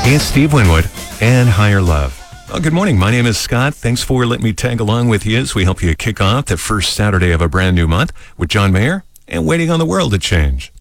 Hey, it's Steve Winwood and Higher Love. Well, good morning. My name is Scott. Thanks for letting me tag along with you as we help you kick off the first Saturday of a brand new month with John Mayer and Waiting on the World to Change.